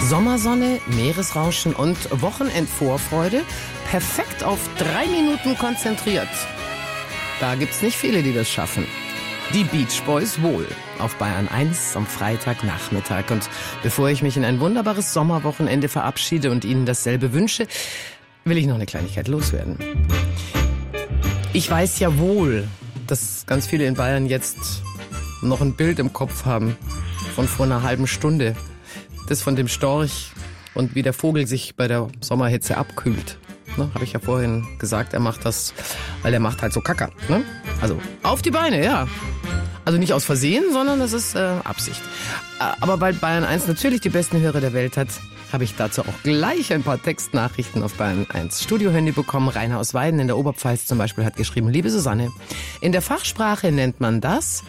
Sommersonne, Meeresrauschen und Wochenendvorfreude perfekt auf 3 Minuten konzentriert. Da gibt's nicht viele, die das schaffen. Die Beach Boys wohl auf Bayern 1 am Freitagnachmittag. Und bevor ich mich in ein wunderbares Sommerwochenende verabschiede und Ihnen dasselbe wünsche, will ich noch eine Kleinigkeit loswerden. Ich weiß ja wohl, dass ganz viele in Bayern jetzt noch ein Bild im Kopf haben von vor einer halben Stunde. Das von dem Storch und wie der Vogel sich bei der Sommerhitze abkühlt. Ne, habe ich ja vorhin gesagt, er macht das, weil er macht halt so Kacker. Ne? Also auf die Beine, ja. Also nicht aus Versehen, sondern das ist Absicht. Aber weil Bayern 1 natürlich die besten Hörer der Welt hat, habe ich dazu auch gleich ein paar Textnachrichten auf Bayern 1 Studiohandy bekommen. Rainer aus Weiden in der Oberpfalz zum Beispiel hat geschrieben: Liebe Susanne, in der Fachsprache nennt man das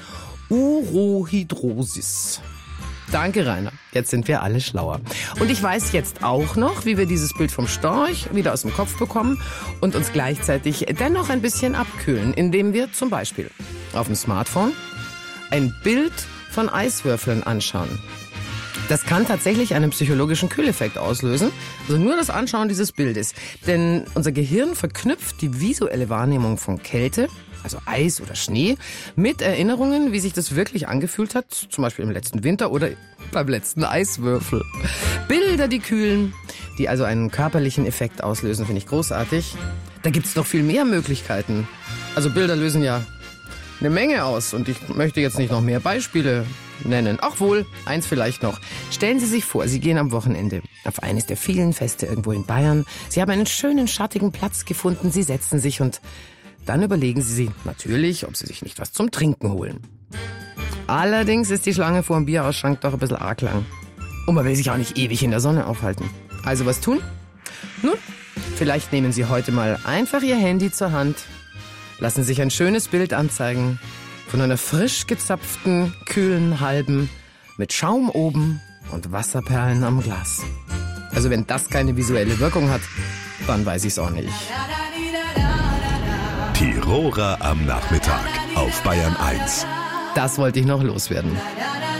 Urohydrosis. Danke, Rainer. Jetzt sind wir alle schlauer. Und ich weiß jetzt auch noch, wie wir dieses Bild vom Storch wieder aus dem Kopf bekommen und uns gleichzeitig dennoch ein bisschen abkühlen, indem wir zum Beispiel auf dem Smartphone ein Bild von Eiswürfeln anschauen. Das kann tatsächlich einen psychologischen Kühleffekt auslösen. Also nur das Anschauen dieses Bildes. Denn unser Gehirn verknüpft die visuelle Wahrnehmung von Kälte, also Eis oder Schnee, mit Erinnerungen, wie sich das wirklich angefühlt hat, zum Beispiel im letzten Winter oder beim letzten Eiswürfel. Bilder, die kühlen, die also einen körperlichen Effekt auslösen, finde ich großartig. Da gibt's noch viel mehr Möglichkeiten. Also Bilder lösen ja eine Menge aus und ich möchte jetzt nicht noch mehr Beispiele nennen. Ach wohl, eins vielleicht noch. Stellen Sie sich vor, Sie gehen am Wochenende auf eines der vielen Feste irgendwo in Bayern. Sie haben einen schönen, schattigen Platz gefunden, Sie setzen sich und dann überlegen Sie natürlich, ob Sie sich nicht was zum Trinken holen. Allerdings ist die Schlange vor dem Bierausschank doch ein bisschen arg lang. Und man will sich auch nicht ewig in der Sonne aufhalten. Also was tun? Nun, vielleicht nehmen Sie heute mal einfach Ihr Handy zur Hand, lassen sich ein schönes Bild anzeigen von einer frisch gezapften, kühlen Halben mit Schaum oben und Wasserperlen am Glas. Also wenn das keine visuelle Wirkung hat, dann weiß ich's auch nicht. Tiroler am Nachmittag auf Bayern 1. Das wollte ich noch loswerden.